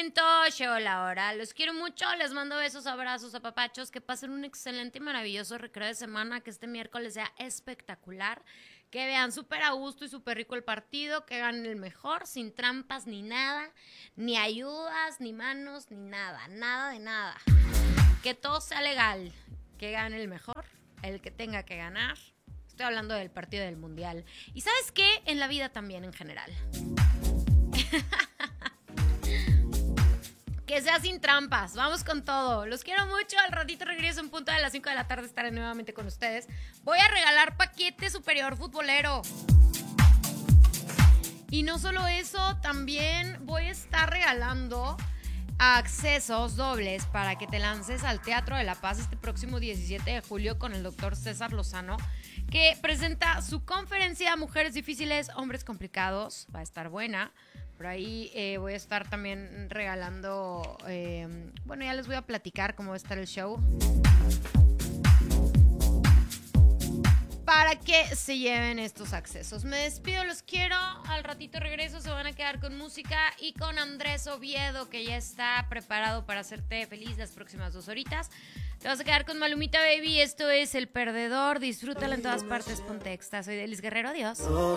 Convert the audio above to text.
momento, llegó la hora. Los quiero mucho, les mando besos, abrazos, apapachos. Que pasen un excelente y maravilloso recreo de semana. Que este miércoles sea espectacular. Que vean súper a gusto y súper rico el partido. Que ganen el mejor, sin trampas ni nada. Ni ayudas, ni manos, ni nada. Nada de nada. Que todo sea legal. Que gane el mejor, el que tenga que ganar. Estoy hablando del partido del mundial. Y ¿sabes qué? En la vida también en general. Que sea sin trampas. Vamos con todo. Los quiero mucho. Al ratito regreso en punto de las 5 de la tarde. Estaré nuevamente con ustedes. Voy a regalar paquete superior futbolero. Y no solo eso, también voy a estar regalando accesos dobles para que te lances al Teatro de la Paz este próximo 17 de julio con el doctor César Lozano, que presenta su conferencia Mujeres Difíciles, Hombres Complicados. Va a estar buena. Por ahí voy a estar también regalando, bueno, ya les voy a platicar cómo va a estar el show. Para que se lleven estos accesos. Me despido, los quiero. Al ratito regreso, se van a quedar con música y con Andrés Oviedo, que ya está preparado para hacerte feliz las próximas 2 horitas. Te vas a quedar con Malumita Baby. Esto es El Perdedor. Disfrútala en todas partes. Ponte extra. Soy Delis Guerrero. Adiós.